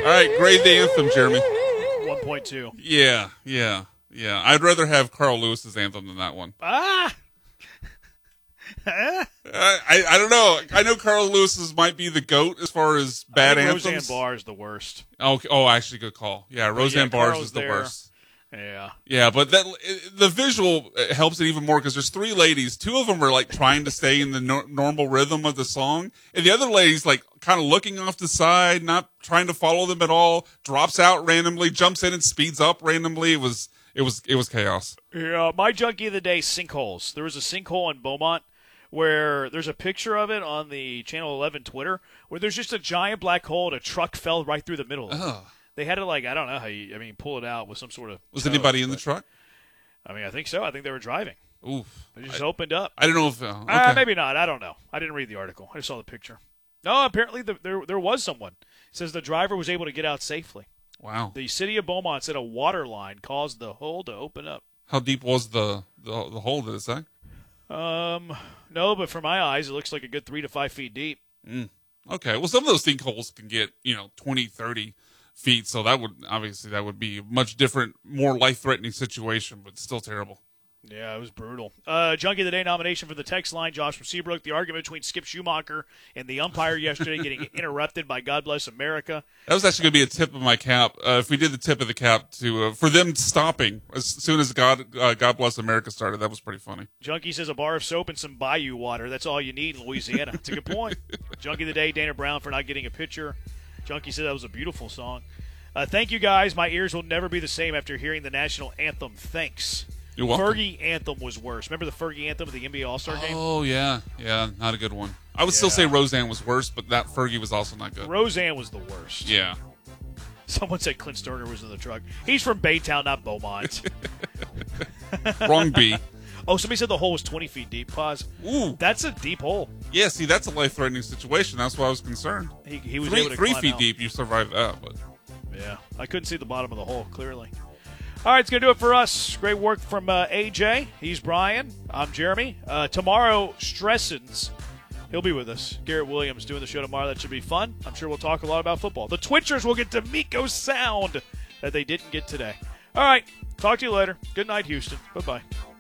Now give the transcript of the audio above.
All right, grade the anthem, Jeremy. 1.2. Yeah. I'd rather have Carl Lewis's anthem than that one. Ah! I don't know. I know Carl Lewis's might be the GOAT as far as bad anthems. Roseanne Barr is the worst. Oh, actually, good call. Yeah, Roseanne Barr is the worst. Yeah, but the visual helps it even more because there's three ladies. Two of them are like trying to stay in the normal rhythm of the song, and the other lady's like kind of looking off the side, not trying to follow them at all. Drops out randomly, jumps in and speeds up randomly. It was chaos. Yeah, my junkie of the day: sinkholes. There was a sinkhole in Beaumont where there's a picture of it on the Channel 11 Twitter where there's just a giant black hole and a truck fell right through the middle of it. They had to, I don't know how pull it out with some sort of... Was anybody in the truck? I think so. I think they were driving. Oof. They just opened up. I don't know if... okay. Maybe not. I don't know. I didn't read the article. I just saw the picture. No, apparently there was someone. It says the driver was able to get out safely. Wow. The city of Beaumont said a water line caused the hole to open up. How deep was the hole, did it say? No, but for my eyes, it looks like a good 3 to 5 feet deep. Okay. Well, some of those sinkholes can get, 20, 30 feet, so that would be a much different, more life-threatening situation, but still terrible. Yeah, it was brutal. Junkie of the Day nomination for the text line, Josh from Seabrook. The argument between Skip Schumacher and the umpire yesterday getting interrupted by God Bless America. That was actually going to be a tip of my cap. If we did the tip of the cap for them stopping as soon as God Bless America started, that was pretty funny. Junkie says a bar of soap and some bayou water. That's all you need in Louisiana. That's a good point. Junkie of the Day, Dana Brown for not getting a picture. Junkie said that was a beautiful song. Thank you, guys. My ears will never be the same after hearing the national anthem. Thanks. You're welcome. Fergie anthem was worse. Remember the Fergie anthem of the NBA All-Star game? Oh, yeah. Yeah, not a good one. I would still say Roseanne was worse, but that Fergie was also not good. Roseanne was the worst. Yeah. Someone said Clint Sterner was in the truck. He's from Baytown, not Beaumont. Wrong B. Oh, somebody said the hole was 20 feet deep. Pause. Ooh. That's a deep hole. Yeah, see, that's a life-threatening situation. That's why I was concerned. He was able to three climb feet out. deep, you survived that. But yeah, I couldn't see the bottom of the hole, clearly. All right, it's going to do it for us. Great work from AJ. He's Brian. I'm Jeremy. Tomorrow, Stressens. He'll be with us. Garrett Williams doing the show tomorrow. That should be fun. I'm sure we'll talk a lot about football. The Twitchers will get D'Amico sound that they didn't get today. All right, talk to you later. Good night, Houston. Bye-bye.